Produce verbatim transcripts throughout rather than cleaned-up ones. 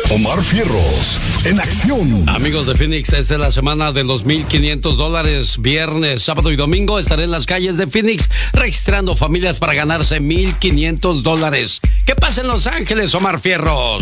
Omar Fierros, en acción. Amigos de Phoenix, esta es la semana de los mil quinientos dólares. Viernes, sábado y domingo estaré en las calles de Phoenix registrando familias para ganarse mil quinientos dólares. ¿Qué pasa en Los Ángeles, Omar Fierros?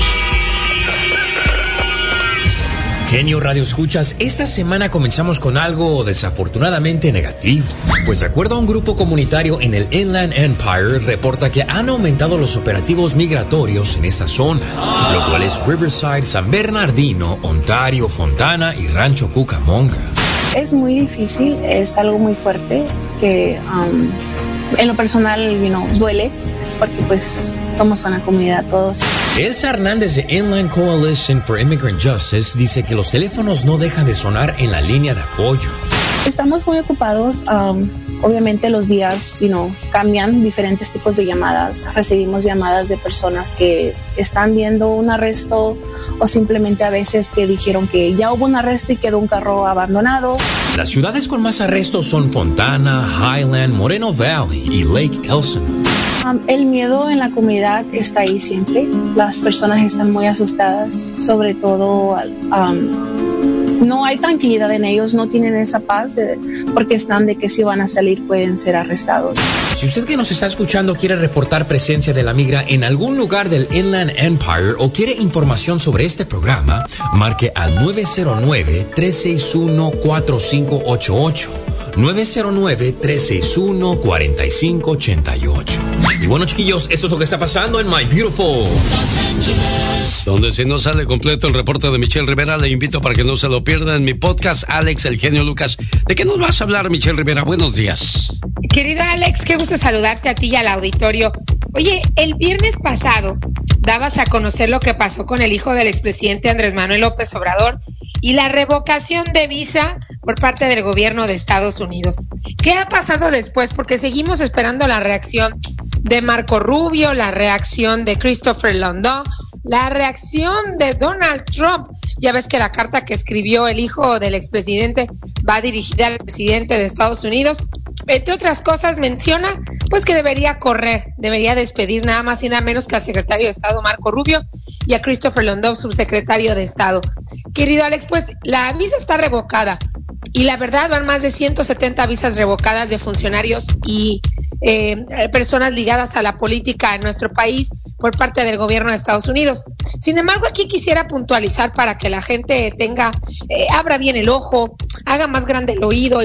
Genio Radio Escuchas, esta semana comenzamos con algo desafortunadamente negativo. Pues de acuerdo a un grupo comunitario en el Inland Empire, reporta que han aumentado los operativos migratorios en esa zona, lo cual es Riverside, San Bernardino, Ontario, Fontana y Rancho Cucamonga. Es muy difícil, es algo muy fuerte que um, en lo personal, you know, duele, porque pues somos una comunidad todos. Elsa Hernández de Inland Coalition for Immigrant Justice dice que los teléfonos no dejan de sonar en la línea de apoyo. Estamos muy ocupados, um, obviamente los días, you know, cambian, diferentes tipos de llamadas. Recibimos llamadas de personas que están viendo un arresto o simplemente a veces que dijeron que ya hubo un arresto y quedó un carro abandonado. Las ciudades con más arrestos son Fontana, Highland, Moreno Valley y Lake Elsinore. Um, el miedo en la comunidad está ahí siempre. Las personas están muy asustadas, sobre todo um, no hay tranquilidad en ellos, no tienen esa paz de, porque están de que si van a salir pueden ser arrestados. Si usted que nos está escuchando quiere reportar presencia de la migra en algún lugar del Inland Empire o quiere información sobre este programa, marque al nueve cero nueve, tres seis uno, cuatro cinco ocho ocho. nueve cero nueve, tres seis uno, cuatro cinco ocho ocho. Y bueno, chiquillos, esto es lo que está pasando en My Beautiful donde si no sale completo el reporte de Michelle Rivera, le invito para que no se lo pierda en mi podcast, Alex, el genio Lucas. ¿De qué nos vas a hablar, Michelle Rivera? Buenos días. Querido Alex, qué gusto saludarte a ti y al auditorio. Oye, el viernes pasado dabas a conocer lo que pasó con el hijo del expresidente Andrés Manuel López Obrador y la revocación de visa por parte del gobierno de Estados Unidos. ¿Qué ha pasado después? Porque seguimos esperando la reacción de Marco Rubio, la reacción de Christopher Landau, la reacción de Donald Trump. Ya ves que la carta que escribió el hijo del expresidente va dirigida al presidente de Estados Unidos. Entre otras cosas menciona pues que debería correr, debería despedir nada más y nada menos que al secretario de Estado Marco Rubio y a Christopher Landau, subsecretario de Estado. Querido Alex, pues la visa está revocada y la verdad van más de ciento setenta visas revocadas de funcionarios y eh, personas ligadas a la política en nuestro país por parte del gobierno de Estados Unidos. Sin embargo, aquí quisiera puntualizar para que la gente tenga, eh, abra bien el ojo, haga más grande el oído